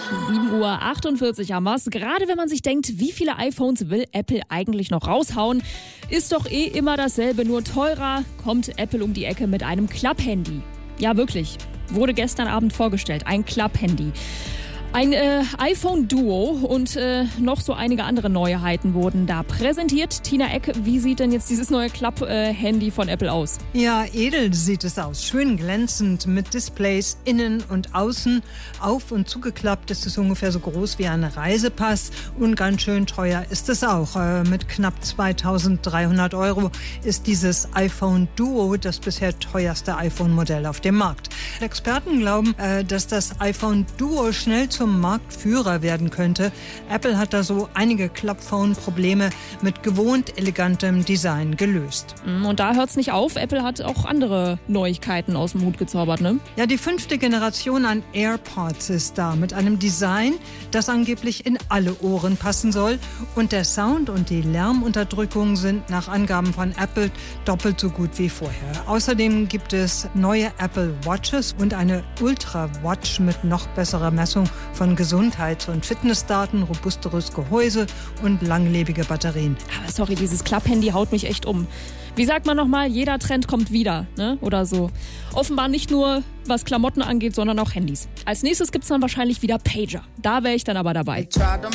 7:48 Uhr haben wir's. Gerade wenn man sich denkt, wie viele iPhones will Apple eigentlich noch raushauen, ist doch immer dasselbe, nur teurer, kommt Apple um die Ecke mit einem Klapphandy. Ja, wirklich. Wurde gestern Abend vorgestellt, ein Klapphandy. Ein iPhone Duo und noch so einige andere Neuheiten wurden da präsentiert. Tina Eck, wie sieht denn jetzt dieses neue Klapp-Handy von Apple aus? Ja, edel sieht es aus. Schön glänzend mit Displays innen und außen. Auf- und zugeklappt ist es ungefähr so groß wie ein Reisepass. Und ganz schön teuer ist es auch. Mit knapp 2.300 € ist dieses iPhone Duo das bisher teuerste iPhone-Modell auf dem Markt. Experten glauben, dass das iPhone Duo schnell zum Marktführer werden könnte. Apple hat da so einige Klappphone-Probleme mit gewohnt elegantem Design gelöst. Und da hört's nicht auf. Apple hat auch andere Neuigkeiten aus dem Hut gezaubert, ne? Ja, die 5. Generation an AirPods ist da mit einem Design, das angeblich in alle Ohren passen soll. Und der Sound und die Lärmunterdrückung sind nach Angaben von Apple doppelt so gut wie vorher. Außerdem gibt es neue Apple Watches und eine Ultra Watch mit noch besserer Messung von Gesundheits- und Fitnessdaten, robusteres Gehäuse und langlebige Batterien. Aber sorry, dieses Klapphandy haut mich echt um. Wie sagt man nochmal, jeder Trend kommt wieder, ne? Oder so. Offenbar nicht nur, was Klamotten angeht, sondern auch Handys. Als nächstes gibt's dann wahrscheinlich wieder Pager. Da wäre ich dann aber dabei.